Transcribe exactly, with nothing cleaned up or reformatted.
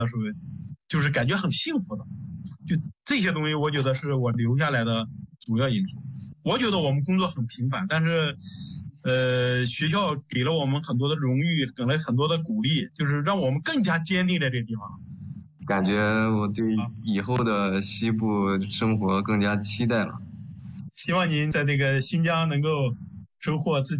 时候，就是感觉很幸福的。就这些东西，我觉得是我留下来的主要因素。我觉得我们工作很平凡，但是，呃，学校给了我们很多的荣誉，给了很多的鼓励，就是让我们更加坚定在这个地方。 感觉我对以后的西部生活更加期待了。 希望您在这个新疆能够收获自己